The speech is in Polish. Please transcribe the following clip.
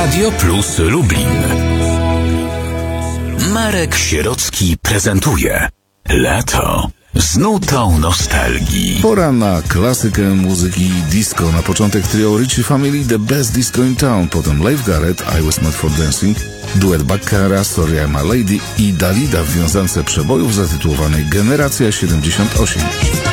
Radio Plus Lublin. Marek Sierocki prezentuje Lato z nutą nostalgii. Pora na klasykę muzyki disco. Na początek trio Ritchie Family, The Best Disco in Town, potem Leif Garrett, I Was Made for Dancing, duet Baccara, Sorry I'm a Lady i Dalida w wiązance przebojów zatytułowanej Generacja 78.